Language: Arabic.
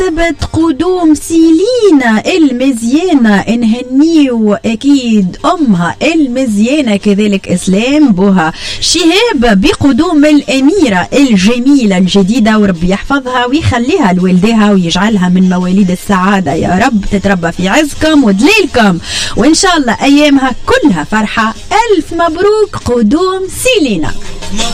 بمناسبة قدوم سيلينا المزيانة نهنيو أكيد أمها المزيانة كذلك إسلام بوها شهاب بقدوم الأميرة الجميلة الجديدة، وربي يحفظها ويخليها لوالدها ويجعلها من مواليد السعادة يا رب، تتربى في عزكم ودليلكم وإن شاء الله أيامها كلها فرحة. ألف مبروك قدوم سيلينا.